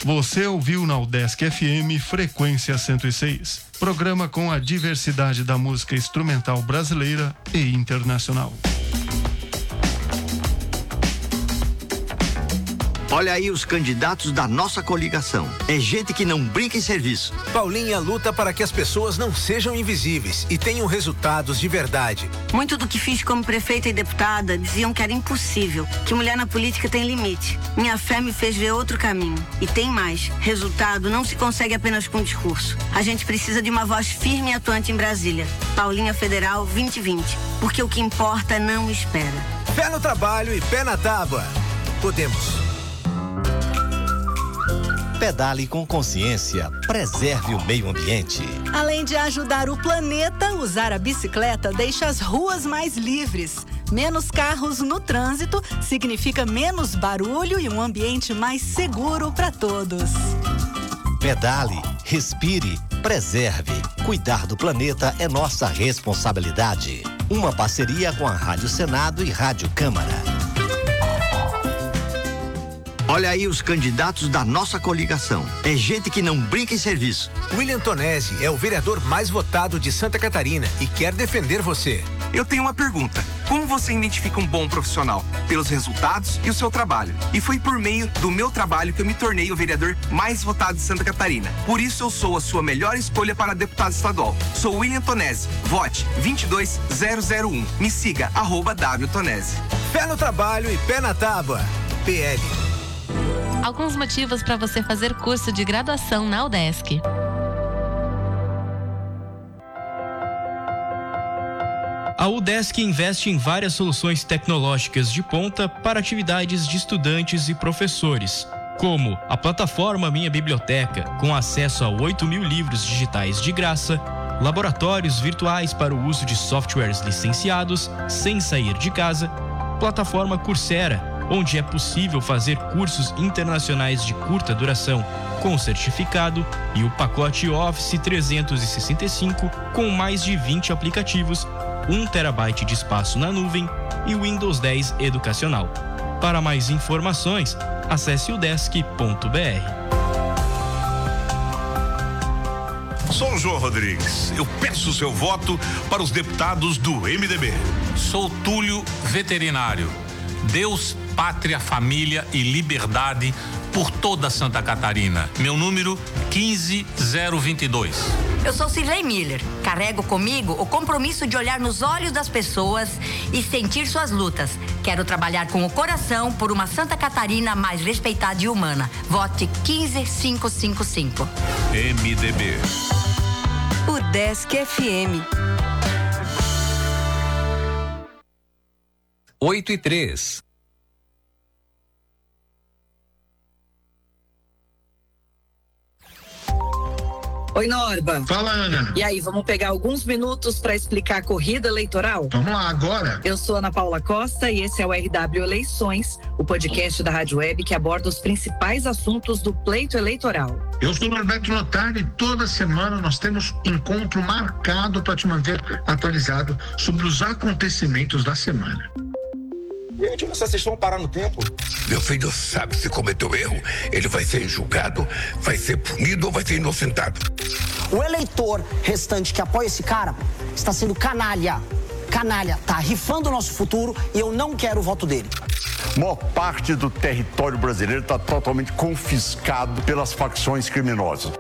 Você ouviu na UDESC FM Frequência 106, programa com a diversidade da música instrumental brasileira e internacional. Olha aí os candidatos da nossa coligação. É gente que não brinca em serviço. Paulinha luta para que as pessoas não sejam invisíveis e tenham resultados de verdade. Muito do que fiz como prefeita e deputada diziam que era impossível, que mulher na política tem limite. Minha fé me fez ver outro caminho. E tem mais. Resultado não se consegue apenas com discurso. A gente precisa de uma voz firme e atuante em Brasília. Paulinha Federal 2020. Porque o que importa não espera. Pé no trabalho e pé na tábua. Podemos. Pedale com consciência, preserve o meio ambiente. Além de ajudar o planeta, usar a bicicleta deixa as ruas mais livres. Menos carros no trânsito significa menos barulho e um ambiente mais seguro para todos. Pedale, respire, preserve. Cuidar do planeta é nossa responsabilidade. Uma parceria com a Rádio Senado e Rádio Câmara. Olha aí os candidatos da nossa coligação. É gente que não brinca em serviço. William Tonesi é o vereador mais votado de Santa Catarina e quer defender você. Eu tenho uma pergunta. Como você identifica um bom profissional? Pelos resultados e o seu trabalho. E foi por meio do meu trabalho que eu me tornei o vereador mais votado de Santa Catarina. Por isso eu sou a sua melhor escolha para deputado estadual. Sou William Tonesi. Vote 22001. Me siga, @WTonesi. Pé no trabalho e pé na tábua. PL. Alguns motivos para você fazer curso de graduação na UDESC. A UDESC investe em várias soluções tecnológicas de ponta para atividades de estudantes e professores, como a plataforma Minha Biblioteca, com acesso a 8.000 livros digitais de graça, laboratórios virtuais para o uso de softwares licenciados sem sair de casa, plataforma Coursera, onde é possível fazer cursos internacionais de curta duração com certificado, e o pacote Office 365 com mais de 20 aplicativos, 1 TB de espaço na nuvem e Windows 10 educacional. Para mais informações, acesse udesc.br. Sou o João Rodrigues. Eu peço o seu voto para os deputados do MDB. Sou Túlio Veterinário. Deus, pátria, família e liberdade por toda Santa Catarina. Meu número 15022. Eu sou Cirlei Miller. Carrego comigo o compromisso de olhar nos olhos das pessoas e sentir suas lutas. Quero trabalhar com o coração por uma Santa Catarina mais respeitada e humana. Vote 15555. MDB. UDESC FM. 8:03. Oi, Norba. Fala, Ana. E aí, vamos pegar alguns minutos para explicar a corrida eleitoral? Vamos lá, agora. Eu sou Ana Paula Costa e esse é o RW Eleições, o podcast da Rádio Web que aborda os principais assuntos do pleito eleitoral. Eu sou Norberto Notari e toda semana nós temos encontro marcado para te manter atualizado sobre os acontecimentos da semana. Gente, vocês vão parar no tempo? Meu filho sabe, se cometeu erro, ele vai ser julgado, vai ser punido ou vai ser inocentado. O eleitor restante que apoia esse cara está sendo canalha. Canalha, tá rifando o nosso futuro e eu não quero o voto dele. Maior parte do território brasileiro está totalmente confiscado pelas facções criminosas.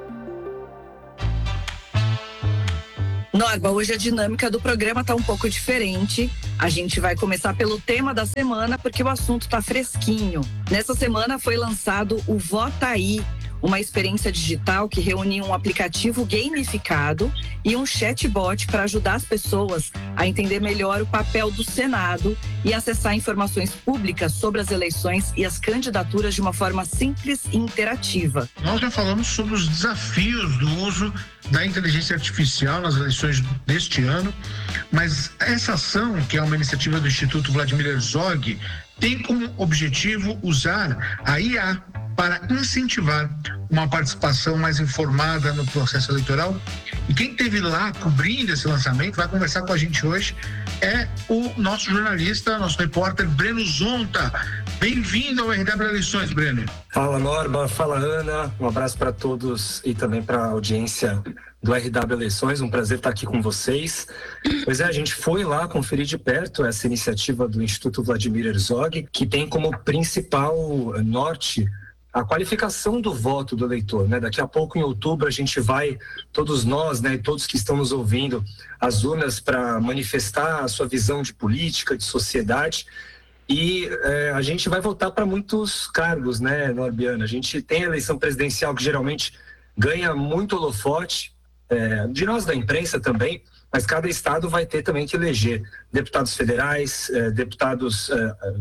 Norma, hoje a dinâmica do programa tá um pouco diferente. A gente vai começar pelo tema da semana, porque o assunto tá fresquinho. Nessa semana foi lançado o Votaí, uma experiência digital que reúne um aplicativo gamificado e um chatbot para ajudar as pessoas a entender melhor o papel do Senado e acessar informações públicas sobre as eleições e as candidaturas de uma forma simples e interativa. Nós já falamos sobre os desafios do uso da inteligência artificial nas eleições deste ano, mas essa ação, que é uma iniciativa do Instituto Vladimir Herzog, tem como objetivo usar a IA para incentivar uma participação mais informada no processo eleitoral. E quem esteve lá cobrindo esse lançamento, vai conversar com a gente hoje, é o nosso jornalista, nosso repórter Breno Zonta, Bem-vindo ao RW Eleições, Breno. Fala, Norba. Fala, Ana. Um abraço para todos e também para a audiência do RW Eleições. Um prazer estar aqui com vocês. Pois é, a gente foi lá conferir de perto essa iniciativa do Instituto Vladimir Herzog, que tem como principal norte a qualificação do voto do eleitor, né? Daqui a pouco, em outubro, a gente vai, todos nós, né, e todos que estão nos ouvindo, às urnas para manifestar a sua visão de política, de sociedade. E a gente vai votar para muitos cargos, né, Norbiana? A gente tem a eleição presidencial que geralmente ganha muito holofote, de nós da imprensa também, mas cada estado vai ter também que eleger deputados federais, deputados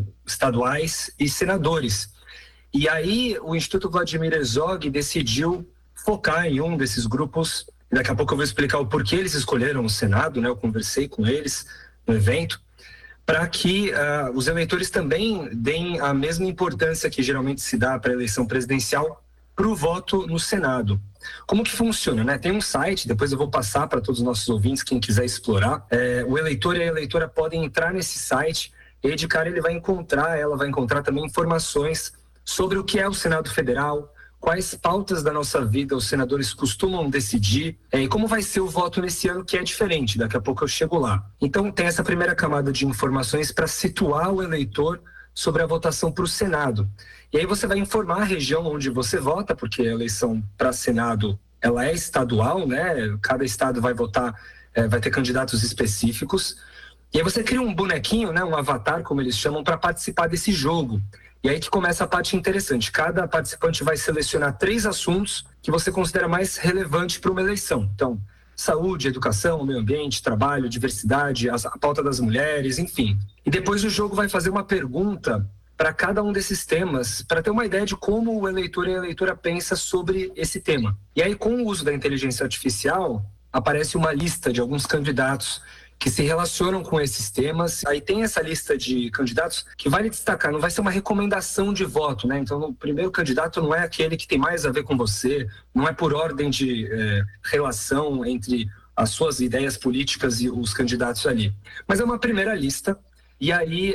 estaduais e senadores. E aí o Instituto Vladimir Herzog decidiu focar em um desses grupos. Daqui a pouco eu vou explicar o porquê eles escolheram o Senado, né? Eu conversei com eles no evento, para que os eleitores também deem a mesma importância que geralmente se dá para a eleição presidencial para o voto no Senado. Como que funciona, né? Tem um site, depois eu vou passar para todos os nossos ouvintes, quem quiser explorar. O eleitor e a eleitora podem entrar nesse site e de cara ela vai encontrar também informações sobre o que é o Senado Federal, quais pautas da nossa vida os senadores costumam decidir e como vai ser o voto nesse ano, que é diferente. Daqui a pouco eu chego lá. Então tem essa primeira camada de informações para situar o eleitor sobre a votação para o Senado. E aí você vai informar a região onde você vota, porque a eleição para Senado ela é estadual, né? Cada estado vai votar, vai ter candidatos específicos. E aí você cria um bonequinho, né? Um avatar, como eles chamam, para participar desse jogo. E aí que começa a parte interessante. Cada participante vai selecionar 3 assuntos que você considera mais relevante para uma eleição. Então, saúde, educação, meio ambiente, trabalho, diversidade, a pauta das mulheres, enfim. E depois o jogo vai fazer uma pergunta para cada um desses temas, para ter uma ideia de como o eleitor e a eleitora pensa sobre esse tema. E aí, com o uso da inteligência artificial, aparece uma lista de alguns candidatos que se relacionam com esses temas. Aí tem essa lista de candidatos que vale destacar, não vai ser uma recomendação de voto, né? Então, o primeiro candidato não é aquele que tem mais a ver com você, não é por ordem de relação entre as suas ideias políticas e os candidatos ali. Mas é uma primeira lista, e aí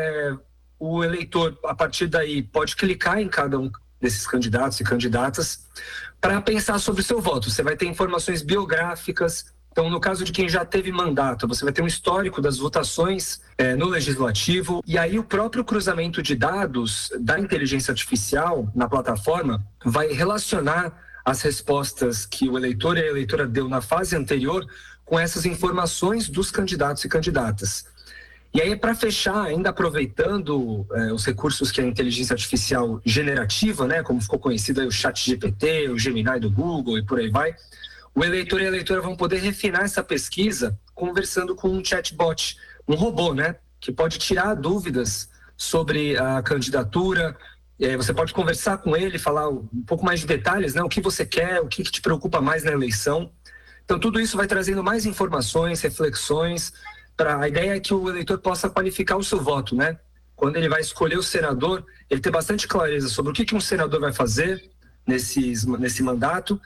o eleitor, a partir daí, pode clicar em cada um desses candidatos e candidatas para pensar sobre o seu voto. Você vai ter informações biográficas. Então, no caso de quem já teve mandato, você vai ter um histórico das votações no Legislativo, e aí o próprio cruzamento de dados da inteligência artificial na plataforma vai relacionar as respostas que o eleitor e a eleitora deu na fase anterior com essas informações dos candidatos e candidatas. E aí, para fechar, ainda aproveitando os recursos que a inteligência artificial generativa, né, como ficou conhecido aí o ChatGPT, o Gemini do Google e por aí vai, o eleitor e a eleitora vão poder refinar essa pesquisa conversando com um chatbot, um robô, né? Que pode tirar dúvidas sobre a candidatura. Você pode conversar com ele, falar um pouco mais de detalhes, né? O que você quer, o que te preocupa mais na eleição. Então, tudo isso vai trazendo mais informações, reflexões. A ideia é que o eleitor possa qualificar o seu voto, né? Quando ele vai escolher o senador, ele ter bastante clareza sobre o que um senador vai fazer nesse mandato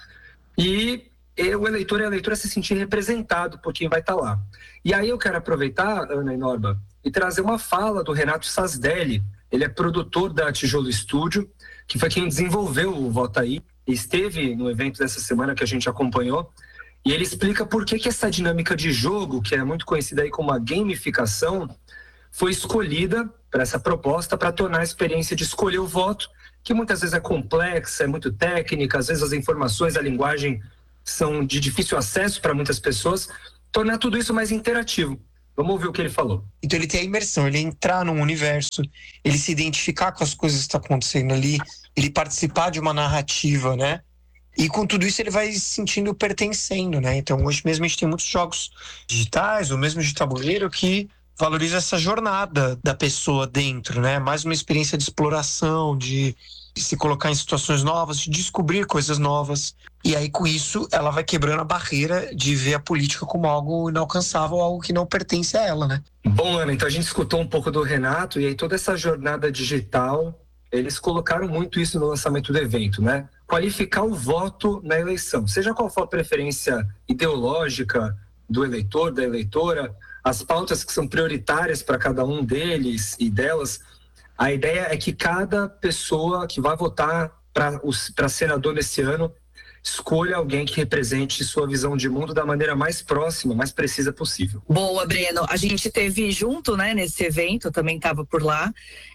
e o eleitor e a eleitora se sentir representado por quem vai estar lá. E aí eu quero aproveitar, Ana e Norba, e trazer uma fala do Renato Sasdelli. Ele é produtor da Tijolo Estúdio, que foi quem desenvolveu o Vota Aí, e esteve no evento dessa semana que a gente acompanhou, e ele explica por que essa dinâmica de jogo, que é muito conhecida aí como a gamificação, foi escolhida para essa proposta para tornar a experiência de escolher o voto, que muitas vezes é complexa, é muito técnica, às vezes as informações, a linguagem são de difícil acesso para muitas pessoas, tornar tudo isso mais interativo. Vamos ouvir o que ele falou. Então ele tem a imersão, ele entrar num universo, ele se identificar com as coisas que estão acontecendo ali, ele participar de uma narrativa, né? E com tudo isso ele vai se sentindo pertencendo, né? Então hoje mesmo a gente tem muitos jogos digitais, ou mesmo de tabuleiro, que valoriza essa jornada da pessoa dentro, né? Mais uma experiência de exploração, de se colocar em situações novas, de descobrir coisas novas. E aí, com isso, ela vai quebrando a barreira de ver a política como algo inalcançável, algo que não pertence a ela, né? Bom, Ana, então a gente escutou um pouco do Renato, e aí toda essa jornada digital, eles colocaram muito isso no lançamento do evento, né? Qualificar o voto na eleição, seja qual for a preferência ideológica do eleitor, da eleitora, as pautas que são prioritárias para cada um deles e delas. A ideia é que cada pessoa que vai votar para senador nesse ano escolha alguém que represente sua visão de mundo da maneira mais próxima, mais precisa possível. Boa, Breno. A gente teve junto, né, nesse evento, também estava por lá.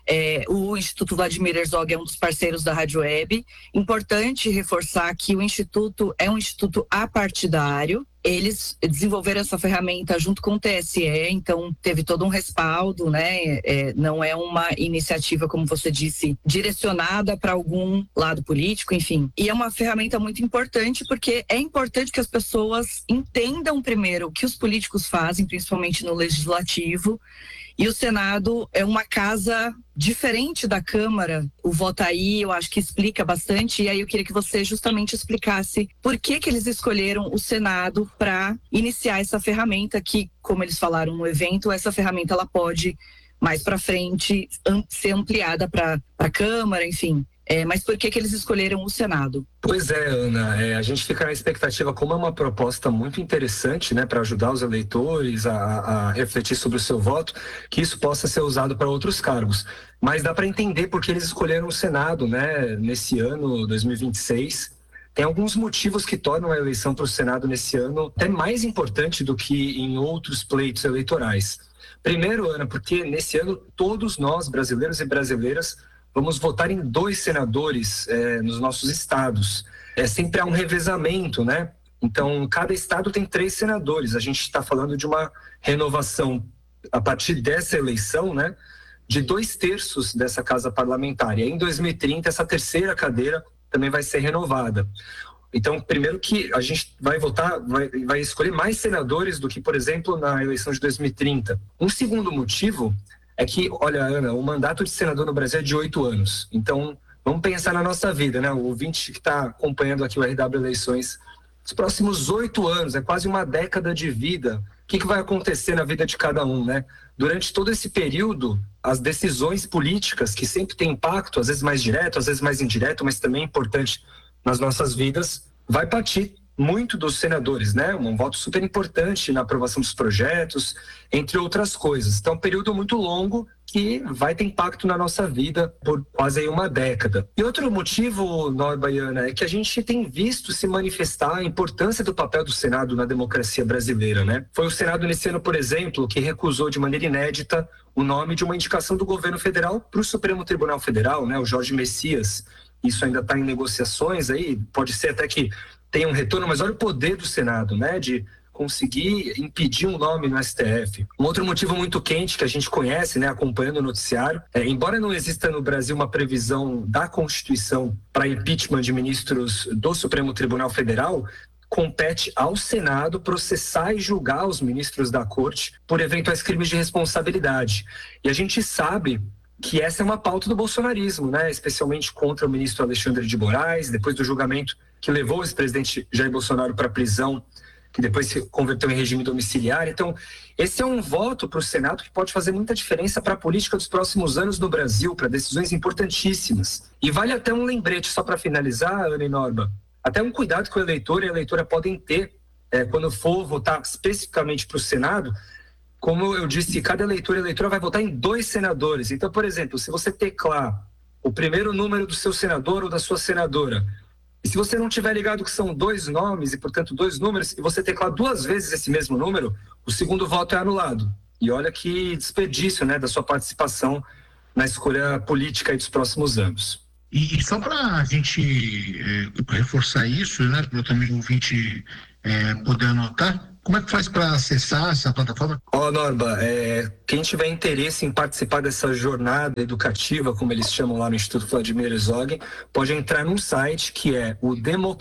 O Instituto Vladimir Herzog é um dos parceiros da Rádio Web. Importante reforçar que o Instituto é um instituto apartidário. Eles desenvolveram essa ferramenta junto com o TSE, então teve todo um respaldo, né? Não é uma iniciativa, como você disse, direcionada para algum lado político, enfim. E é uma ferramenta muito importante, porque é importante que as pessoas entendam primeiro o que os políticos fazem, principalmente no legislativo. E o Senado é uma casa diferente da Câmara. O Votaí, eu acho que explica bastante. E aí eu queria que você justamente explicasse por que eles escolheram o Senado para iniciar essa ferramenta que, como eles falaram no evento, essa ferramenta ela pode, mais para frente, ser ampliada para a Câmara, enfim. Mas por que eles escolheram o Senado? Pois é, Ana, a gente fica na expectativa, como é uma proposta muito interessante, né, para ajudar os eleitores a refletir sobre o seu voto, que isso possa ser usado para outros cargos. Mas dá para entender por que eles escolheram o Senado, né, nesse ano, 2026. Tem alguns motivos que tornam a eleição para o Senado nesse ano até mais importante do que em outros pleitos eleitorais. Primeiro, Ana, porque nesse ano todos nós, brasileiros e brasileiras, vamos votar em 2 senadores nos nossos estados. Sempre há um revezamento, né? Então, cada estado tem 3 senadores. A gente está falando de uma renovação, a partir dessa eleição, né? De 2/3 dessa casa parlamentar. E aí, em 2030, essa 3ª cadeira também vai ser renovada. Então, primeiro que a gente vai votar, vai escolher mais senadores do que, por exemplo, na eleição de 2030. Um segundo motivo é que, olha, Ana, o mandato de senador no Brasil é de 8 anos. Então, vamos pensar na nossa vida, né? O ouvinte que está acompanhando aqui o RW Eleições, os próximos 8 anos, é quase uma década de vida. O que vai acontecer na vida de cada um, né? Durante todo esse período, as decisões políticas, que sempre têm impacto, às vezes mais direto, às vezes mais indireto, mas também importante nas nossas vidas, vai partir muito dos senadores, né? Um voto super importante na aprovação dos projetos, entre outras coisas. Então, é um período muito longo que vai ter impacto na nossa vida por quase aí uma década. E outro motivo, Norba e Ana, é que a gente tem visto se manifestar a importância do papel do Senado na democracia brasileira, né? Foi o Senado nesse ano, por exemplo, que recusou de maneira inédita o nome de uma indicação do governo federal para o Supremo Tribunal Federal, né? O Jorge Messias. Isso ainda está em negociações aí, pode ser até que tenha um retorno, mas olha o poder do Senado, né, de conseguir impedir um nome no STF. Um outro motivo muito quente que a gente conhece, né, acompanhando o noticiário, embora não exista no Brasil uma previsão da Constituição para impeachment de ministros do Supremo Tribunal Federal, compete ao Senado processar e julgar os ministros da Corte por eventuais crimes de responsabilidade. E a gente sabe que essa é uma pauta do bolsonarismo, né, especialmente contra o ministro Alexandre de Moraes, depois do julgamento que levou o ex-presidente Jair Bolsonaro para a prisão, que depois se converteu em regime domiciliar. Então, esse é um voto para o Senado que pode fazer muita diferença para a política dos próximos anos no Brasil, para decisões importantíssimas. E vale até um lembrete, só para finalizar, Ana e Norba, até um cuidado que o eleitor e a eleitora podem ter quando for votar especificamente para o Senado. Como eu disse, cada eleitor e eleitora vai votar em 2 senadores. Então, por exemplo, se você teclar o primeiro número do seu senador ou da sua senadora, e se você não tiver ligado que são 2 nomes e, portanto, 2 números, e você teclar 2 vezes esse mesmo número, o segundo voto é anulado. E olha que desperdício, né, da sua participação na escolha política aí dos próximos anos. E só para a gente reforçar isso, né, para o também ouvinte poder anotar, como é que faz para acessar essa plataforma? Norba, quem tiver interesse em participar dessa jornada educativa, como eles chamam lá no Instituto Vladimir Herzog, pode entrar num site que é o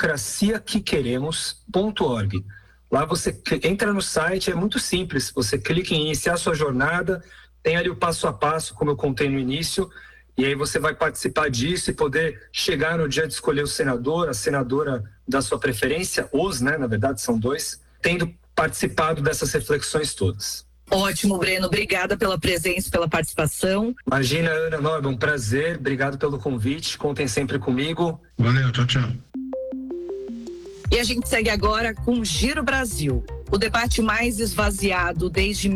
democraciaquequeremos.org. Lá você entra no site, é muito simples, você clica em iniciar sua jornada, tem ali o passo a passo, como eu contei no início, e aí você vai participar disso e poder chegar no dia de escolher o senador, a senadora da sua preferência, né, na verdade são 2, tendo participado dessas reflexões todas. Ótimo, Breno. Obrigada pela presença, pela participação. Imagina, Ana, Norba, um prazer. Obrigado pelo convite. Contem sempre comigo. Valeu, tchau, tchau. E a gente segue agora com o Giro Brasil. O debate mais esvaziado desde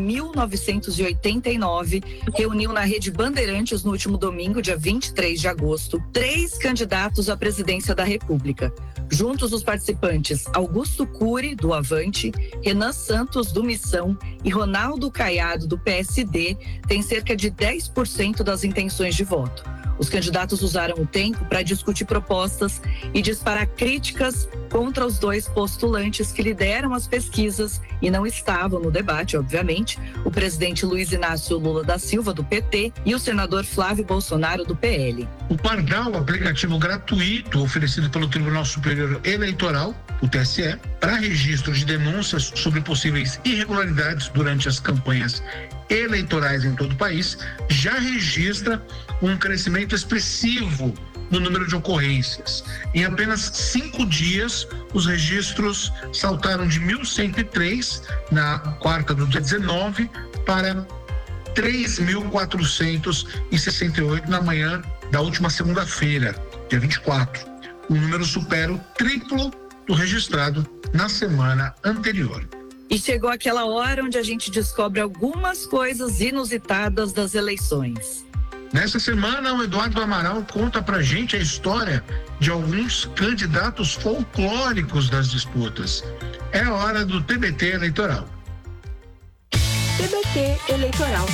1989 reuniu na Rede Bandeirantes no último domingo, dia 23 de agosto, 3 candidatos à presidência da República. Juntos, os participantes Augusto Cury, do Avante, Renan Santos, do Missão e Ronaldo Caiado, do PSD, têm cerca de 10% das intenções de voto. Os candidatos usaram o tempo para discutir propostas e disparar críticas contra os 2 postulantes que lideram as pesquisas e não estavam no debate, obviamente, o presidente Luiz Inácio Lula da Silva, do PT, e o senador Flávio Bolsonaro, do PL. O Pardal, aplicativo gratuito oferecido pelo Tribunal Superior Eleitoral, o TSE, para registro de denúncias sobre possíveis irregularidades durante as campanhas eleitorais em todo o país, já registra um crescimento expressivo no número de ocorrências. Em apenas 5 dias, os registros saltaram de 1.103 na quarta do dia 19 para 3.468 na manhã da última segunda-feira, dia 24. O número supera o triplo do registrado na semana anterior. E chegou aquela hora onde a gente descobre algumas coisas inusitadas das eleições. Nessa semana, o Eduardo Amaral conta pra gente a história de alguns candidatos folclóricos das disputas. É hora do TBT eleitoral. TBT eleitoral.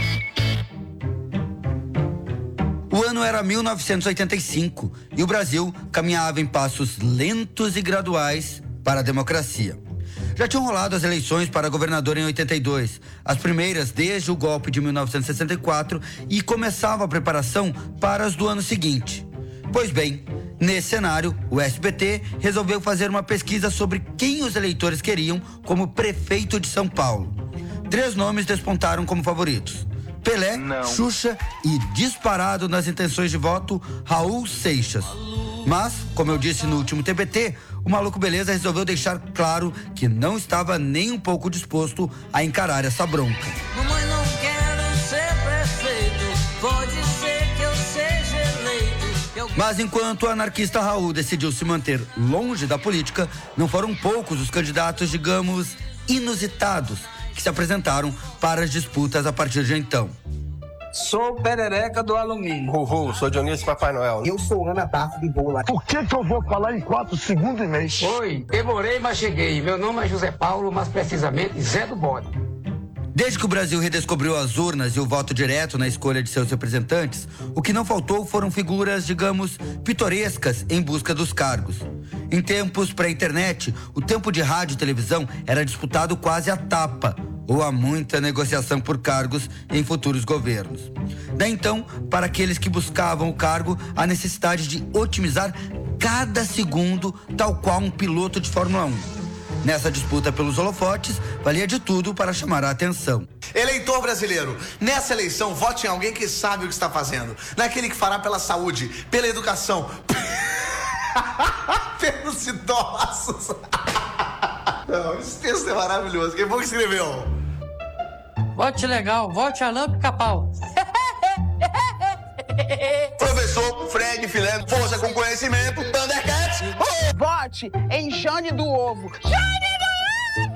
O ano era 1985 e o Brasil caminhava em passos lentos e graduais para a democracia. Já tinham rolado as eleições para governador em 82, as primeiras desde o golpe de 1964, e começava a preparação para as do ano seguinte. Pois bem, nesse cenário, o SBT resolveu fazer uma pesquisa sobre quem os eleitores queriam como prefeito de São Paulo. 3 nomes despontaram como favoritos: Pelé, Xuxa e, disparado nas intenções de voto, Raul Seixas. Mas, como eu disse no último TBT, o Maluco Beleza resolveu deixar claro que não estava nem um pouco disposto a encarar essa bronca. Mamãe, não quero ser prefeito, pode ser que eu seja eleito. Mas enquanto o anarquista Raul decidiu se manter longe da política, não foram poucos os candidatos, digamos, inusitados, que se apresentaram para as disputas a partir de então. Sou Perereca do Alumínio. Sou Dionísio Papai Noel. Eu sou Ana Darcy de Bola. Por que eu vou falar em 4 segundos e meio? Oi, demorei, mas cheguei. Meu nome é José Paulo, mas precisamente Zé do Bode. Desde que o Brasil redescobriu as urnas e o voto direto na escolha de seus representantes, o que não faltou foram figuras, digamos, pitorescas em busca dos cargos. Em tempos pré-internet, o tempo de rádio e televisão era disputado quase à tapa, ou há muita negociação por cargos em futuros governos. Daí então, para aqueles que buscavam o cargo, a necessidade de otimizar cada segundo, tal qual um piloto de Fórmula 1. Nessa disputa pelos holofotes, valia de tudo para chamar a atenção. Eleitor brasileiro, nessa eleição, vote em alguém que sabe o que está fazendo. Naquele que fará pela saúde, pela educação, pelos idosos. Não, esse texto é maravilhoso. Quem foi que escreveu? Vote legal, vote Alain Pica-Pau. Professor Fred Filé, força com conhecimento, Thundercats. Vote em Jane do Ovo. Jane do Ovo!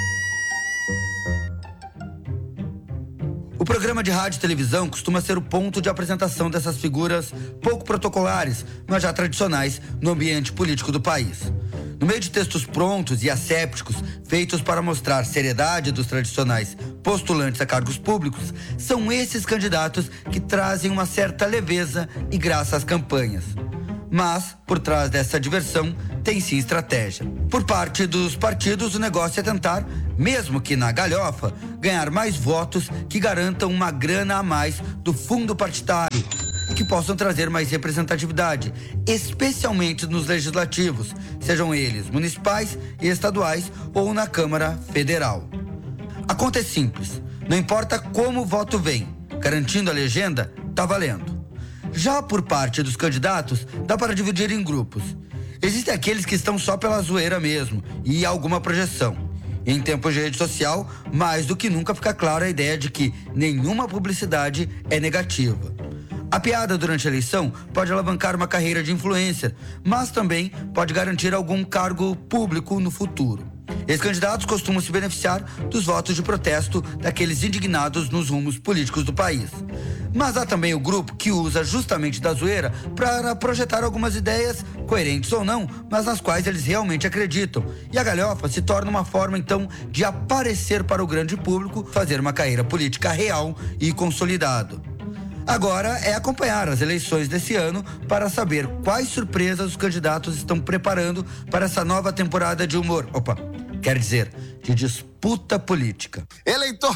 O programa de rádio e televisão costuma ser o ponto de apresentação dessas figuras pouco protocolares, mas já tradicionais no ambiente político do país. No meio de textos prontos e assépticos, feitos para mostrar a seriedade dos tradicionais postulantes a cargos públicos, são esses candidatos que trazem uma certa leveza e graça às campanhas. Mas, por trás dessa diversão, tem sim estratégia. Por parte dos partidos, o negócio é tentar, mesmo que na galhofa, ganhar mais votos que garantam uma grana a mais do fundo partidário e que possam trazer mais representatividade, especialmente nos legislativos, sejam eles municipais e estaduais ou na Câmara Federal. A conta é simples, não importa como o voto vem, garantindo a legenda, tá valendo. Já por parte dos candidatos, dá para dividir em grupos. Existem aqueles que estão só pela zoeira mesmo e alguma projeção. Em tempos de rede social, mais do que nunca fica clara a ideia de que nenhuma publicidade é negativa. A piada durante a eleição pode alavancar uma carreira de influencer, mas também pode garantir algum cargo público no futuro. Esses candidatos costumam se beneficiar dos votos de protesto daqueles indignados nos rumos políticos do país. Mas há também o grupo que usa justamente da zoeira para projetar algumas ideias, coerentes ou não, mas nas quais eles realmente acreditam. E a galhofa se torna uma forma, então, de aparecer para o grande público, fazer uma carreira política real e consolidada. Agora é acompanhar as eleições desse ano para saber quais surpresas os candidatos estão preparando para essa nova temporada de humor. Quer dizer, de disputa política. Eleitor...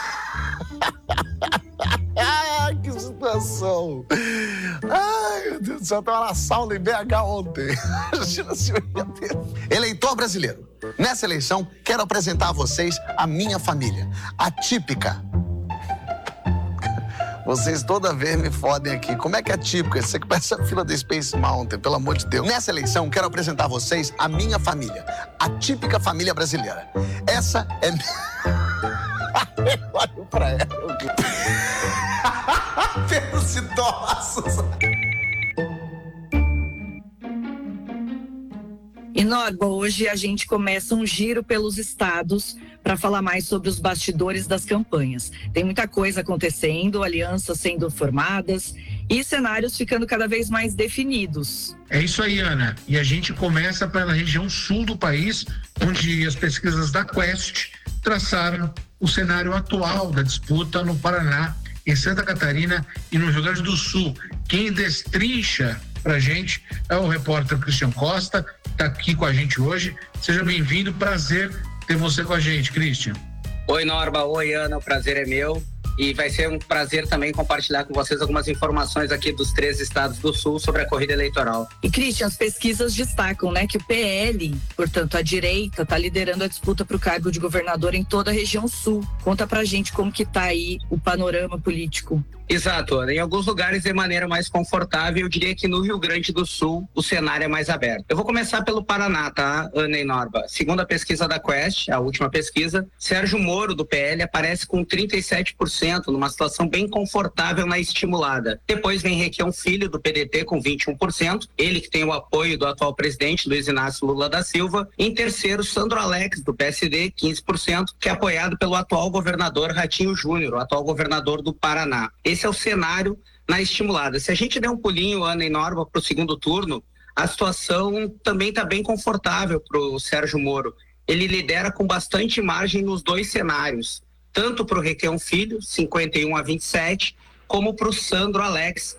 que situação! Ai, meu Deus do céu, eu tava na sauna em BH ontem. Imagina se eu ia ter. Eleitor brasileiro, nessa eleição, quero apresentar a vocês a minha família, atípica. Vocês toda vez me fodem aqui. Como é que é atípica? Você que parece a fila da Space Mountain, pelo amor de Deus. Nessa eleição, quero apresentar a vocês a minha família, a típica família brasileira. Essa é... Olha pra ela. Pelos idosos. E Norba, hoje a gente começa um giro pelos estados para falar mais sobre os bastidores das campanhas. Tem muita coisa acontecendo, alianças sendo formadas e cenários ficando cada vez mais definidos. É isso aí, Ana. E a gente começa pela região sul do país, onde as pesquisas da Quest traçaram o cenário atual da disputa no Paraná, em Santa Catarina e no Rio Grande do Sul. Quem destrincha pra gente é o repórter Christian Costa, que tá aqui com a gente hoje. Seja bem-vindo, prazer ter você com a gente, Christian. Oi, Norba, oi, Ana, o prazer é meu. E vai ser um prazer também compartilhar com vocês algumas informações aqui dos 3 estados do Sul sobre a corrida eleitoral. E, Christian, as pesquisas destacam, que o PL, portanto, a direita, está liderando a disputa para o cargo de governador em toda a região Sul. Conta pra gente como que tá aí o panorama político. Exato, Ana. Em alguns lugares de maneira mais confortável, eu diria que no Rio Grande do Sul o cenário é mais aberto. Eu vou começar pelo Paraná, tá, Ana e Norba? Segundo a pesquisa da Quest, a última pesquisa, Sérgio Moro, do PL, aparece com 37%, numa situação bem confortável na estimulada. Depois vem Requião Filho, do PDT, com 21%, ele que tem o apoio do atual presidente, Luiz Inácio Lula da Silva. Em terceiro, Sandro Alex, do PSD, 15%, que é apoiado pelo atual governador Ratinho Júnior, o atual governador do Paraná. Esse é o cenário na estimulada. Se a gente der um pulinho, Ana e Norma, para o segundo turno, a situação também está bem confortável para o Sérgio Moro. Ele lidera com bastante margem nos 2 cenários, tanto para o Requião Filho, 51-27, como para o Sandro Alex,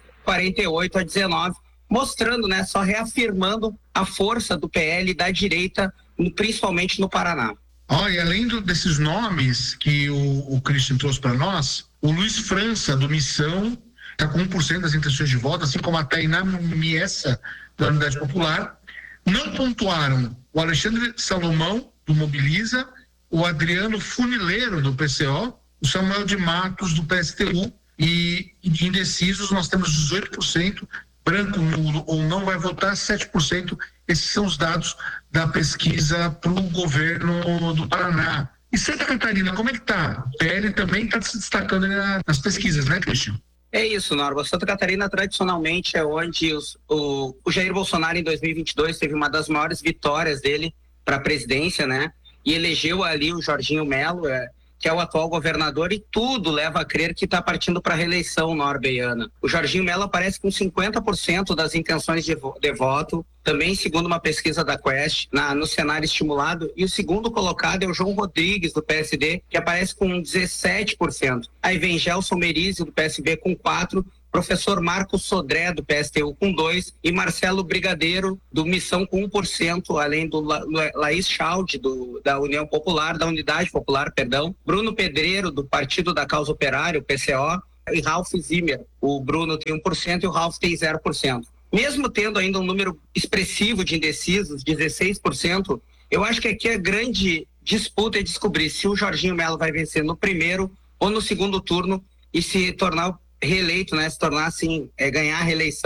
48-19, mostrando, só reafirmando a força do PL e da direita, principalmente no Paraná. E além desses nomes que o Christian trouxe para nós, o Luiz França, do Missão, está com 1% das intenções de voto, assim como a Tainá Miessa, da Unidade Popular. Não pontuaram o Alexandre Salomão, do Mobiliza, o Adriano Funileiro, do PCO, o Samuel de Matos, do PSTU, e de indecisos nós temos 18%, branco, nulo ou não vai votar 7%. Esses são os dados da pesquisa para o governo do Paraná. E Santa Catarina, como é que tá? O PL também está se destacando nas pesquisas, né, Christian? É isso, Norma. Santa Catarina, tradicionalmente, é onde o Jair Bolsonaro, em 2022, teve uma das maiores vitórias dele para a presidência, E elegeu ali o Jorginho Melo, que é o atual governador, e tudo leva a crer que está partindo para a reeleição, Norba e Ana. O Jorginho Melo aparece com 50% das intenções de voto, também segundo uma pesquisa da Quest, no cenário estimulado, e o segundo colocado é o João Rodrigues, do PSD, que aparece com 17%. Aí vem Gelson Merizio, do PSB, com 4%, professor Marcos Sodré, do PSTU, com 2%, e Marcelo Brigadeiro, do Missão, com 1%, além do Laís Chaldi, da União Popular, da Unidade Popular, Bruno Pedreiro, do Partido da Causa Operária, o PCO, e Ralph Zimmer. O Bruno tem 1% e o Ralph tem 0%. Mesmo tendo ainda um número expressivo de indecisos, 16%, eu acho que aqui a grande disputa é descobrir se o Jorginho Melo vai vencer no primeiro ou no segundo turno e se tornar reeleito, se tornar assim, ganhar a reeleição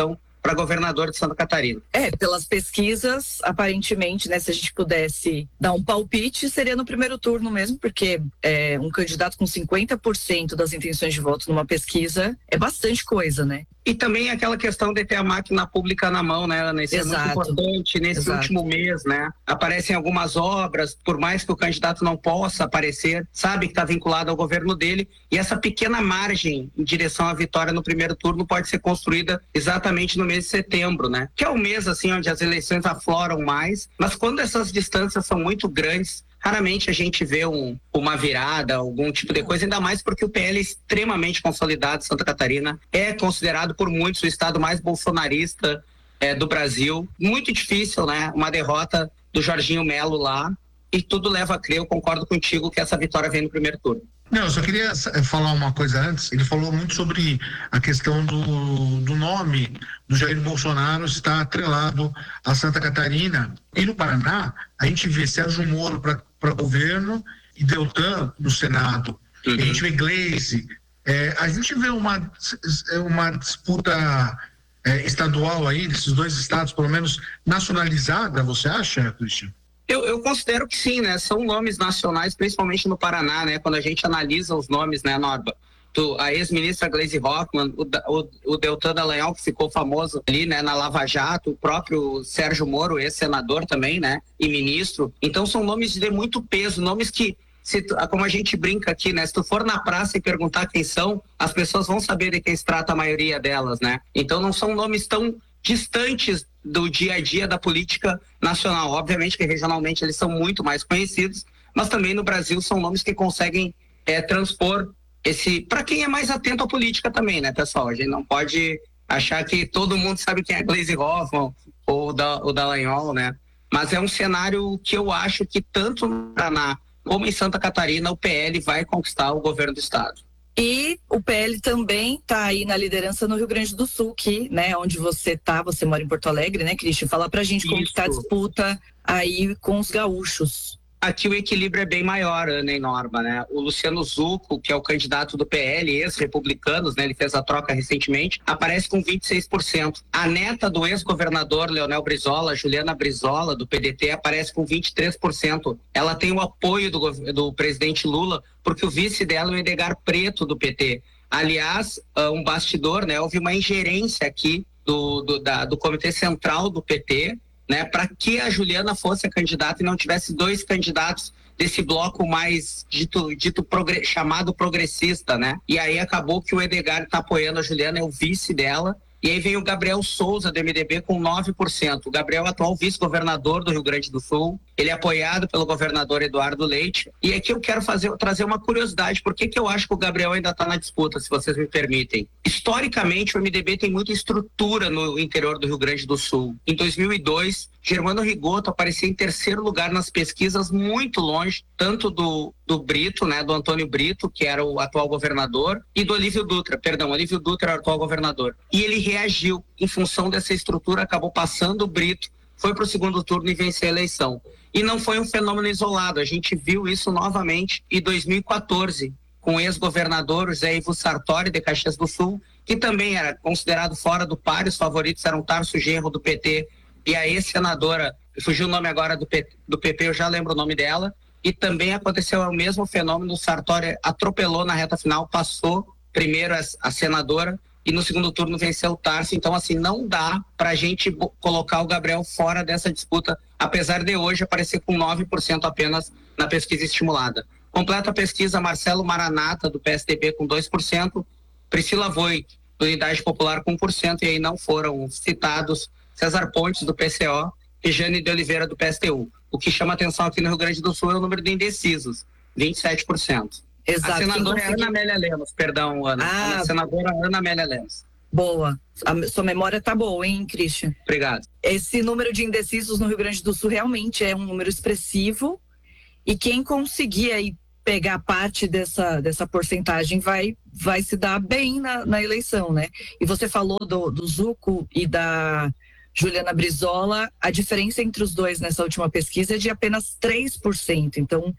para governador de Santa Catarina. Pelas pesquisas, aparentemente, né, se a gente pudesse dar um palpite, seria no primeiro turno mesmo, porque um candidato com 50% das intenções de voto numa pesquisa é bastante coisa, né? E também aquela questão de ter a máquina pública na mão, né, Ana? Isso é muito importante nesse último mês, né? Aparecem algumas obras, por mais que o candidato não possa aparecer, sabe que está vinculado ao governo dele, e essa pequena margem em direção à vitória no primeiro turno pode ser construída exatamente no mês de setembro, né? Que é o mês, assim, onde as eleições afloram mais, mas quando essas distâncias são muito grandes, raramente a gente vê uma virada, algum tipo de coisa, ainda mais porque o PL é extremamente consolidado. Santa Catarina é considerado por muitos o estado mais bolsonarista do Brasil. Muito difícil, né? Uma derrota do Jorginho Melo lá, e tudo leva a crer, eu concordo contigo, que essa vitória vem no primeiro turno. Não, eu só queria falar uma coisa antes. Ele falou muito sobre a questão do nome do Jair Bolsonaro estar atrelado a Santa Catarina. E no Paraná, a gente vê Sérgio Moro para governo e Deltan no Senado. Uhum. A gente vê Gleisi. A gente vê uma disputa estadual aí, desses dois estados, pelo menos nacionalizada, você acha, Cristian? Eu considero que sim, né? São nomes nacionais, principalmente no Paraná, né? Quando a gente analisa os nomes, né, Norba? A ex-ministra Gleisi Hoffmann, o Deltan Dallagnol, que ficou famoso ali, né, na Lava Jato, o próprio Sérgio Moro, ex-senador também, né, e ministro. Então são nomes de muito peso, nomes que, como a gente brinca aqui, né, se tu for na praça e perguntar quem são, as pessoas vão saber de quem se trata a maioria delas, né? Então não são nomes tão distantes do dia a dia da política nacional. Obviamente que regionalmente eles são muito mais conhecidos, mas também no Brasil são nomes que conseguem transpor para quem é mais atento à política também, né, pessoal? A gente não pode achar que todo mundo sabe quem é Gleisi Hoffmann ou o Dallagnol, né? Mas é um cenário que eu acho que tanto no Paraná como em Santa Catarina o PL vai conquistar o governo do estado. E o PL também está aí na liderança no Rio Grande do Sul, que, né, onde você mora em Porto Alegre, né, Cristian? Fala pra gente como está a disputa aí com os gaúchos. Aqui o equilíbrio é bem maior, Ana e Norma, né? O Luciano Zucco, que é o candidato do PL, ex-republicanos, né? Ele fez a troca recentemente, aparece com 26%. A neta do ex-governador Leonel Brizola, Juliana Brizola, do PDT, aparece com 23%. Ela tem o apoio do presidente Lula, porque o vice dela é o Edgar Preto, do PT. Aliás, um bastidor, né? Houve uma ingerência aqui do Comitê Central do PT, né, para que a Juliana fosse a candidata e não tivesse dois candidatos desse bloco mais chamado progressista, né? E aí acabou que o Edgar está apoiando a Juliana, é o vice dela. E aí vem o Gabriel Souza, do MDB, com 9%. O Gabriel é o atual vice-governador do Rio Grande do Sul. Ele é apoiado pelo governador Eduardo Leite. E aqui eu quero trazer uma curiosidade. Por que eu acho que o Gabriel ainda está na disputa, se vocês me permitem? Historicamente, o MDB tem muita estrutura no interior do Rio Grande do Sul. Em 2002, Germano Rigoto aparecia em terceiro lugar nas pesquisas, muito longe, tanto do Brito, né, do Antônio Brito, que era o atual governador, e do Olívio Dutra, Olívio Dutra era o atual governador. E ele reagiu em função dessa estrutura, acabou passando o Brito, foi para o segundo turno e venceu a eleição. E não foi um fenômeno isolado, a gente viu isso novamente em 2014, com o ex-governador José Ivo Sartori, de Caxias do Sul, que também era considerado fora do páreo. Os favoritos eram Tarso Genro, do PT, e a ex-senadora, fugiu o nome agora do PP, eu já lembro o nome dela, e também aconteceu o mesmo fenômeno. O Sartori atropelou na reta final, passou primeiro a senadora, e no segundo turno venceu o Tarso. Então, assim, não dá pra gente colocar o Gabriel fora dessa disputa, apesar de hoje aparecer com 9% apenas na pesquisa estimulada. Completa a pesquisa Marcelo Maranata, do PSDB, com 2%, Priscila Voigt, do Unidade Popular, com 1%, e aí não foram citados César Pontes, do PCO, e Jane de Oliveira, do PSTU. O que chama atenção aqui no Rio Grande do Sul é o número de indecisos, 27%. Exato. A senadora Ana Amélia Lemos, perdão, Ana. A senadora Ana Amélia Lemos. Boa. A sua memória tá boa, hein, Cristian? Obrigado. Esse número de indecisos no Rio Grande do Sul realmente é um número expressivo, e quem conseguir aí pegar parte dessa porcentagem vai se dar bem na eleição, né? E você falou do Zucco e da Juliana Brizola, a diferença entre os dois nessa última pesquisa é de apenas 3%. Então,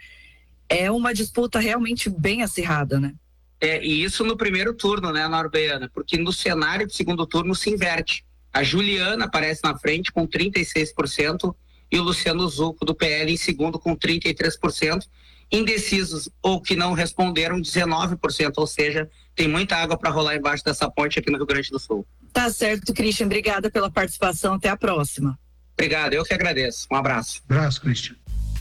é uma disputa realmente bem acirrada, né? E isso no primeiro turno, né, Norberana? Porque no cenário de segundo turno se inverte. A Juliana aparece na frente com 36% e o Luciano Zucco do PL em segundo com 33%. Indecisos ou que não responderam 19%, ou seja, tem muita água para rolar embaixo dessa ponte aqui no Rio Grande do Sul. Tá certo, Christian. Obrigada pela participação. Até a próxima. Obrigado, eu que agradeço. Um abraço. Abraço, Christian.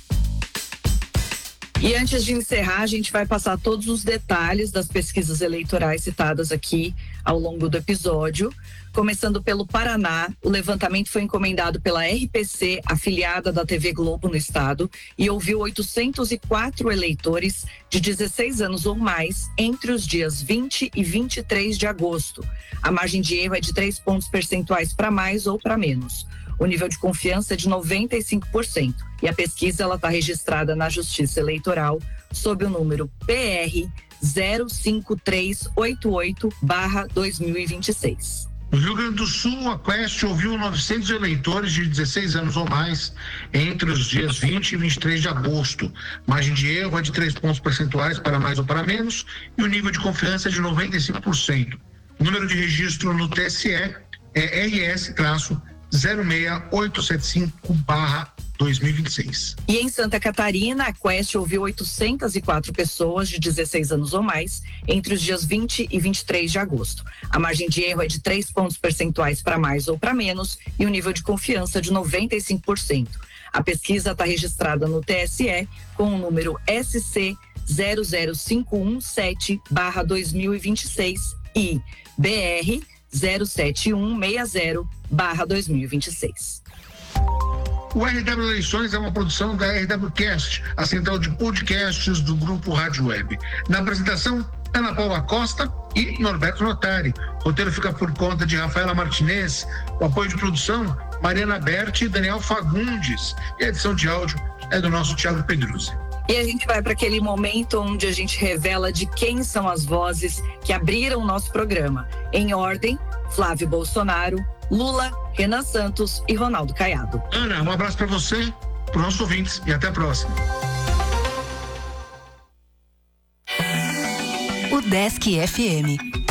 E antes de encerrar, a gente vai passar todos os detalhes das pesquisas eleitorais citadas aqui ao longo do episódio. Começando pelo Paraná, o levantamento foi encomendado pela RPC, afiliada da TV Globo no estado, e ouviu 804 eleitores de 16 anos ou mais entre os dias 20 e 23 de agosto. A margem de erro é de 3 pontos percentuais para mais ou para menos. O nível de confiança é de 95%. E a pesquisa está registrada na Justiça Eleitoral sob o número PR 05388/2026. No Rio Grande do Sul, a Quest ouviu 900 eleitores de 16 anos ou mais entre os dias 20 e 23 de agosto. Margem de erro é de 3 pontos percentuais para mais ou para menos e o nível de confiança é de 95%. O número de registro no TSE é RS-06875/2026. E em Santa Catarina, a Quest ouviu 804 pessoas de 16 anos ou mais entre os dias 20 e 23 de agosto. A margem de erro é de 3 pontos percentuais para mais ou para menos e o nível de confiança de 95%. A pesquisa está registrada no TSE com o número SC 00517/2026 e BR 07160/2026. O RW Eleições é uma produção da RWCast, a central de podcasts do Grupo Rádio Web. Na apresentação, Ana Paula Costa e Norberto Notari. O roteiro fica por conta de Rafaela Martinez. O apoio de produção, Mariana Berti e Daniel Fagundes. E a edição de áudio é do nosso Thiago Pedruzzi. E a gente vai para aquele momento onde a gente revela de quem são as vozes que abriram o nosso programa. Em ordem, Flávio Bolsonaro, Lula, Renan Santos e Ronaldo Caiado. Ana, um abraço para você, para os nossos ouvintes e até a próxima. O Desk FM.